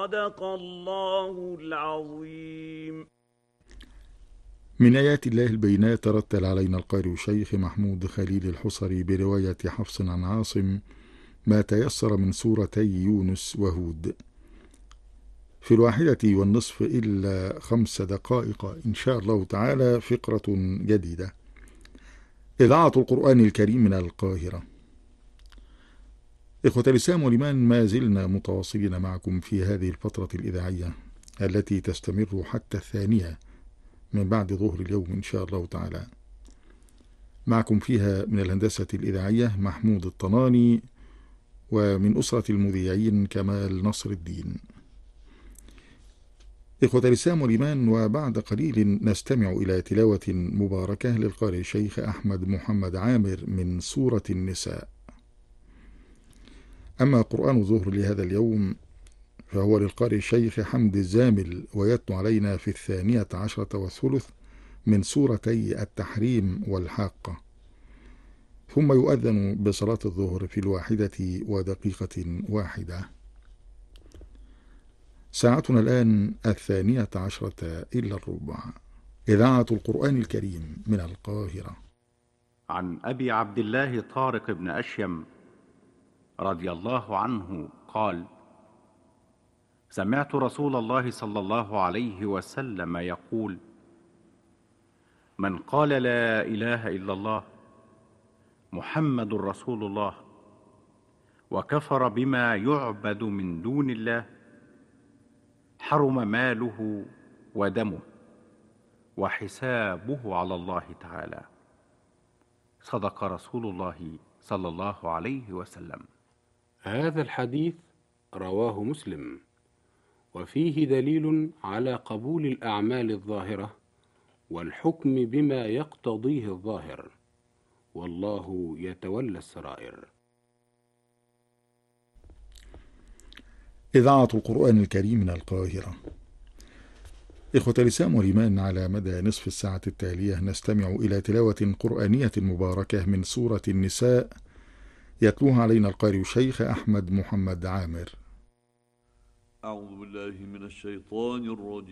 صدق الله العظيم. من آيات الله البينات ترتل علينا القارئ الشيخ محمود خليل الحصري برواية حفص عن عاصم ما تيسر من سورتي يونس وهود في 1:30 إلا 5 دقائق إن شاء الله تعالى. فقرة جديدة. إذاعة القرآن الكريم من القاهرة. إخوة الإسلام والإيمان، ما زلنا متواصلين معكم في هذه الفترة الإذاعية التي تستمر حتى 2 من بعد ظهر اليوم إن شاء الله تعالى. معكم فيها من الهندسة الإذاعية محمود الطناني، ومن أسرة المذيعين كمال نصر الدين. إخوة الإسلام والإيمان، وبعد قليل نستمع إلى تلاوة مباركة للقارئ الشيخ أحمد محمد عامر من سورة النساء. أما قرآن ظهر لهذا اليوم فهو للقارئ الشيخ حمد الزامل، ويتلو علينا في 12:30 من سورتي التحريم والحاقة، ثم يؤذن بصلاة الظهر في 1:01. ساعتنا الآن 12:50 إلا الربع. إذاعة القرآن الكريم من القاهرة. عن أبي عبد الله طارق بن أشيم رضي الله عنه قال: سمعت رسول الله صلى الله عليه وسلم يقول: من قال لا إله إلا الله محمد رسول الله وكفر بما يعبد من دون الله حرم ماله ودمه وحسابه على الله تعالى. صدق رسول الله صلى الله عليه وسلم. هذا الحديث رواه مسلم، وفيه دليل على قبول الأعمال الظاهرة والحكم بما يقتضيه الظاهر، والله يتولى السرائر. إذاعة القرآن الكريم من القاهرة. إخوة الإسلام والإيمان، على مدى نصف الساعة التالية نستمع إلى تلاوة قرآنية مباركة من سورة النساء يتلوها علينا القارئ الشيخ أحمد محمد عامر. أعوذ بالله من الشيطان الرجيم.